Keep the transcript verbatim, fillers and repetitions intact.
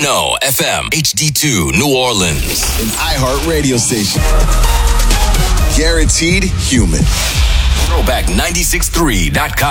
point oh F M, H D two, New Orleans. An iHeart radio station. Guaranteed human. Throwback nine six three dot com.